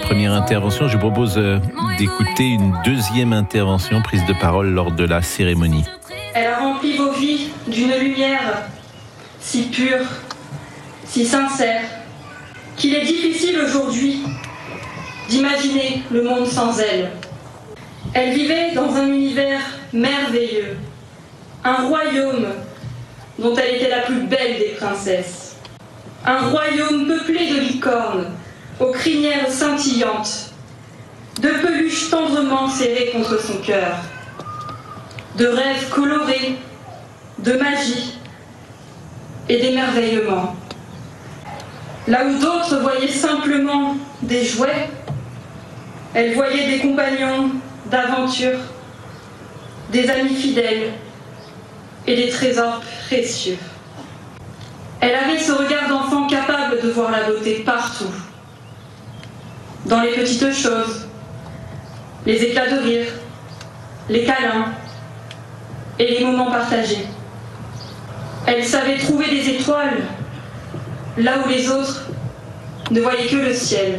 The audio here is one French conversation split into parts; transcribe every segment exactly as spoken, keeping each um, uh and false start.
première intervention. Je vous propose euh, d'écouter une deuxième intervention, prise de parole lors de la cérémonie. Elle a rempli vos vies d'une lumière si pure, si sincère, qu'il est difficile aujourd'hui d'imaginer le monde sans elle. Elle vivait dans un univers merveilleux, un royaume dont elle était la plus belle des princesses. Un royaume peuplé de licornes, aux crinières scintillantes, de peluches tendrement serrées contre son cœur, de rêves colorés, de magie et d'émerveillement. Là où d'autres voyaient simplement des jouets, elle voyait des compagnons d'aventure, des amis fidèles et des trésors précieux. Elle avait ce regard d'enfant capable de voir la beauté partout, dans les petites choses, les éclats de rire, les câlins et les moments partagés. Elle savait trouver des étoiles là où les autres ne voyaient que le ciel.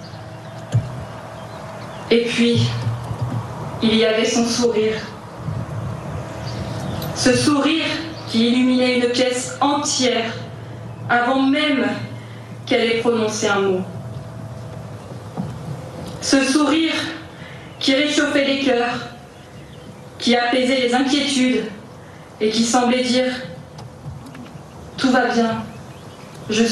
Et puis, il y avait son sourire. Ce sourire qui illuminait une pièce entière avant même qu'elle ait prononcé un mot. Ce sourire qui réchauffait les cœurs, qui apaisait les inquiétudes et qui semblait dire « Tout va bien, je suis là ».